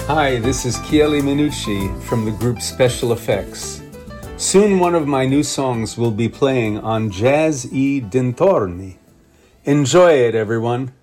Hi, this is Chieli Minucci from the group Special Effects. Soon one of my new songs will be playing on Jazz e Dintorni. Enjoy it, everyone.